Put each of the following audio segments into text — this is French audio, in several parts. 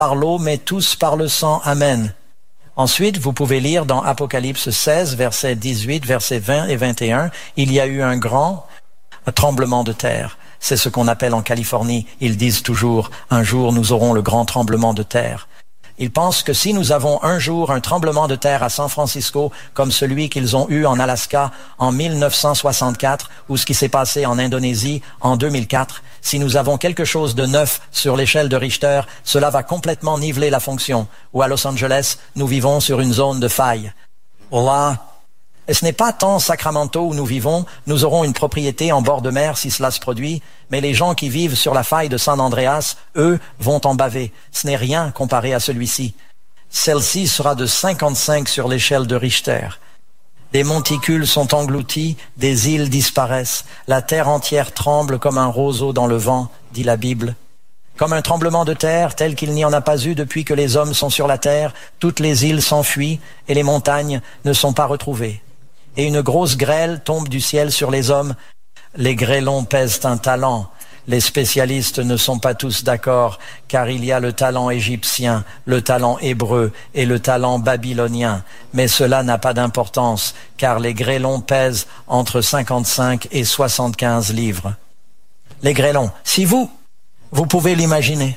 par l'eau, mais tous par le sang. Amen. Ensuite, vous pouvez lire dans Apocalypse 16, versets 18, versets 20 et 21, il y a eu un grand tremblement de terre. C'est ce qu'on appelle en Californie, ils disent toujours, un jour nous aurons le grand tremblement de terre. Ils pensent que si nous avons un jour un tremblement de terre à San Francisco, comme celui qu'ils ont eu en Alaska en 1964, ou ce qui s'est passé en Indonésie en 2004, si nous avons quelque chose de neuf sur l'échelle de Richter, cela va complètement niveler la fonction. Ou à Los Angeles, nous vivons sur une zone de faille. Là, et ce n'est pas tant Sacramento où nous vivons, nous aurons une propriété en bord de mer si cela se produit, mais les gens qui vivent sur la faille de San Andreas, eux, vont en baver. Ce n'est rien comparé à celui-ci. Celle-ci sera de 55 sur l'échelle de Richter. Des monticules sont engloutis, des îles disparaissent, la terre entière tremble comme un roseau dans le vent, dit la Bible. Comme un tremblement de terre tel qu'il n'y en a pas eu depuis que les hommes sont sur la terre, toutes les îles s'enfuient et les montagnes ne sont pas retrouvées. Et une grosse grêle tombe du ciel sur les hommes. Les grêlons pèsent un talent. Les spécialistes ne sont pas tous d'accord, car il y a le talent égyptien, le talent hébreu et le talent babylonien. Mais cela n'a pas d'importance, car les grêlons pèsent entre 55 et 75 livres. Les grêlons, si vous pouvez l'imaginer.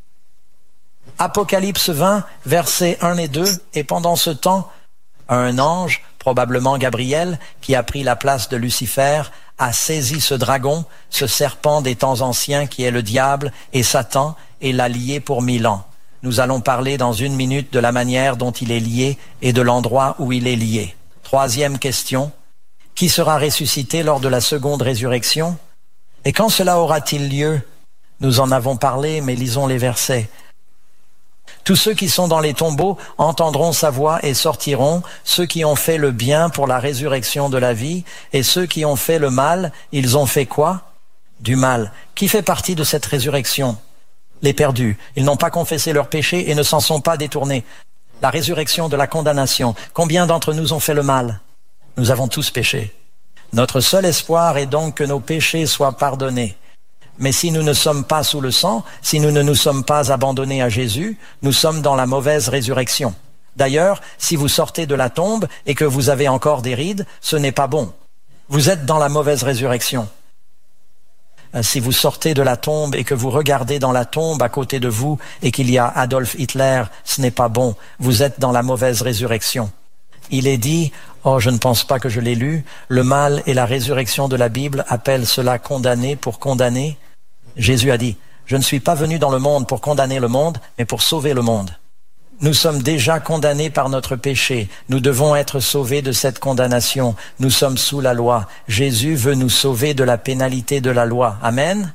Apocalypse 20, versets 1 et 2, et pendant ce temps, un ange, probablement Gabriel, qui a pris la place de Lucifer, a saisi ce dragon, ce serpent des temps anciens qui est le diable et Satan, et l'a lié pour 1000 ans. Nous allons parler dans 1 minute de la manière dont il est lié et de l'endroit où il est lié. Troisième question, qui sera ressuscité lors de la seconde résurrection? Et quand cela aura-t-il lieu? Nous en avons parlé, mais lisons les versets. Tous ceux qui sont dans les tombeaux entendront sa voix et sortiront, ceux qui ont fait le bien pour la résurrection de la vie, et ceux qui ont fait le mal, ils ont fait quoi? Du mal. Qui fait partie de cette résurrection? Les perdus. Ils n'ont pas confessé leurs péchés et ne s'en sont pas détournés. La résurrection de la condamnation. Combien d'entre nous ont fait le mal? Nous avons tous péché. Notre seul espoir est donc que nos péchés soient pardonnés. Mais si nous ne sommes pas sous le sang, si nous ne nous sommes pas abandonnés à Jésus, nous sommes dans la mauvaise résurrection. D'ailleurs, si vous sortez de la tombe et que vous avez encore des rides, ce n'est pas bon. Vous êtes dans la mauvaise résurrection. Si vous sortez de la tombe et que vous regardez dans la tombe à côté de vous et qu'il y a Adolf Hitler, ce n'est pas bon. Vous êtes dans la mauvaise résurrection. Il est dit, je ne pense pas que je l'ai lu, le mal et la résurrection de la Bible appellent cela condamné pour condamner. Jésus a dit, je ne suis pas venu dans le monde pour condamner le monde, mais pour sauver le monde. Nous sommes déjà condamnés par notre péché. Nous devons être sauvés de cette condamnation. Nous sommes sous la loi. Jésus veut nous sauver de la pénalité de la loi. Amen.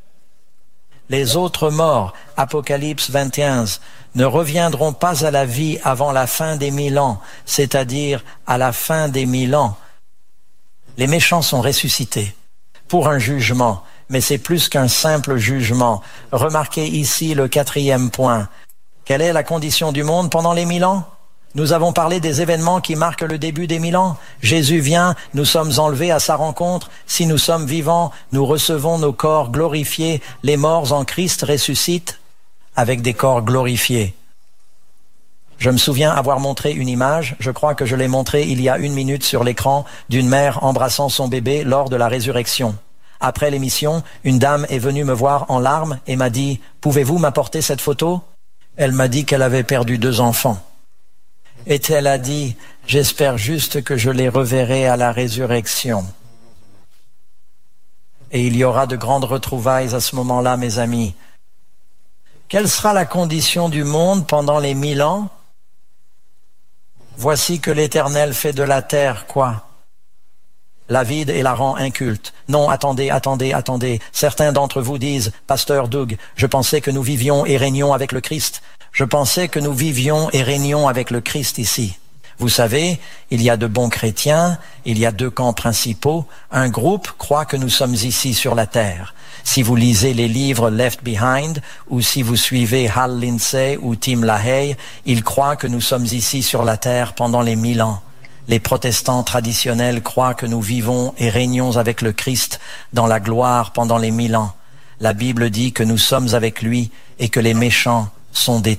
Les autres morts, Apocalypse 21, ne reviendront pas à la vie avant la fin des 1000 ans, c'est-à-dire à la fin des 1000 ans. Les méchants sont ressuscités pour un jugement, mais c'est plus qu'un simple jugement. Remarquez ici le 4e point. Quelle est la condition du monde pendant les 1000 ans? Nous avons parlé des événements qui marquent le début des 1000 ans. Jésus vient, nous sommes enlevés à sa rencontre. Si nous sommes vivants, nous recevons nos corps glorifiés. Les morts en Christ ressuscitent avec des corps glorifiés. Je me souviens avoir montré une image, je crois que je l'ai montrée il y a 1 minute sur l'écran, d'une mère embrassant son bébé lors de la résurrection. Après l'émission, une dame est venue me voir en larmes et m'a dit « Pouvez-vous m'apporter cette photo ?» Elle m'a dit qu'elle avait perdu 2 enfants. Et elle a dit, j'espère juste que je les reverrai à la résurrection. Et il y aura de grandes retrouvailles à ce moment-là, mes amis. Quelle sera la condition du monde pendant les 1000 ans? Voici que l'Éternel fait de la terre quoi? La vide et la rend inculte. Non, attendez. Certains d'entre vous disent, Pasteur Doug, je pensais que nous vivions et régnions avec le Christ. Je pensais que nous vivions et régnions avec le Christ ici. Vous savez, il y a de bons chrétiens, il y a 2 camps principaux. Un groupe croit que nous sommes ici sur la terre. Si vous lisez les livres Left Behind, ou si vous suivez Hal Lindsey ou Tim LaHaye, ils croient que nous sommes ici sur la terre pendant les 1000 ans. Les protestants traditionnels croient que nous vivons et régnons avec le Christ dans la gloire pendant les 1000 ans. La Bible dit que nous sommes avec lui et que les méchants sont des